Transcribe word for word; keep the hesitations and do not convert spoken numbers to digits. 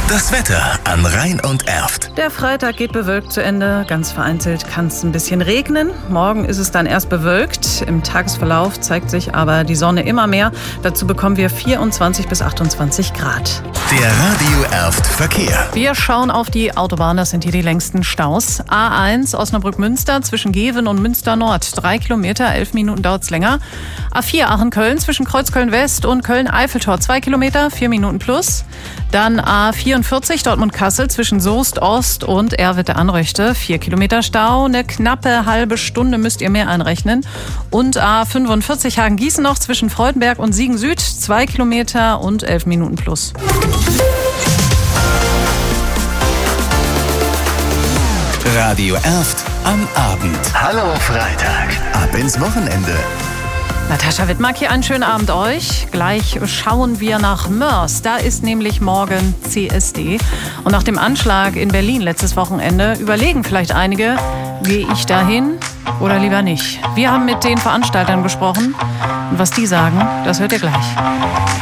Das Wetter an Rhein und Erft. Der Freitag geht bewölkt zu Ende. Ganz vereinzelt kann es ein bisschen regnen. Morgen ist es dann erst bewölkt. Im Tagesverlauf zeigt sich aber die Sonne immer mehr. Dazu bekommen wir vierundzwanzig bis achtundzwanzig Grad. Der Radio Erft Verkehr. Wir schauen auf die Autobahn. Das sind hier die längsten Staus. A eins Osnabrück-Münster zwischen Geven und Münster Nord. Drei Kilometer, elf Minuten dauert es länger. A vier Aachen-Köln zwischen Kreuzköln-West und Köln-Eiffeltor. Zwei Kilometer, vier Minuten plus. Dann A vierundvierzig Dortmund-Kassel zwischen Soest Ost und Erwitte-Anröchte. Vier Kilometer Stau, eine knappe halbe Stunde müsst ihr mehr einrechnen. Und A fünfundvierzig Hagen-Gießen noch zwischen Freudenberg und Siegen Süd. Zwei Kilometer und elf Minuten plus. Radio Erft am Abend. Hallo Freitag. Ab ins Wochenende. Natascha Wittmark hier, einen schönen Abend euch. Gleich schauen wir nach Mörs. Da ist nämlich morgen C S D. Und nach dem Anschlag in Berlin letztes Wochenende überlegen vielleicht einige, gehe ich dahin oder lieber nicht. Wir haben mit den Veranstaltern gesprochen. Und was die sagen, das hört ihr gleich.